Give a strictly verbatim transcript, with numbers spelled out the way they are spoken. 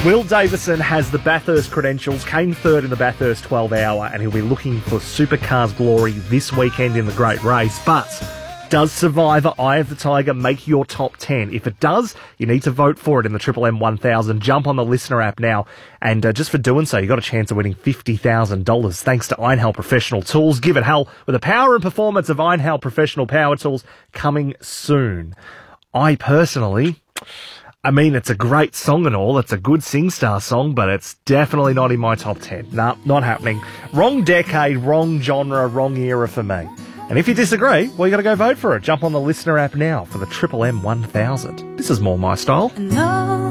Will Davison has the Bathurst credentials, came third in the Bathurst twelve hour, and he'll be looking for Supercars glory this weekend in the Great Race. But does Survivor Eye of the Tiger make your top ten? If it does, you need to vote for it in the Triple M one thousand. Jump on the Listener app now, and uh, just for doing so, you got a chance of winning fifty thousand dollars thanks to Einhell Professional Tools. Give it hell with the power and performance of Einhell Professional Power Tools coming soon. I personally... I mean, it's a great song and all. It's a good SingStar song, but it's definitely not in my top ten. Nah, not happening. Wrong decade, wrong genre, wrong era for me. And if you disagree, well, you got to go vote for it. Jump on the Listener app now for the Triple M one thousand. This is more my style. No.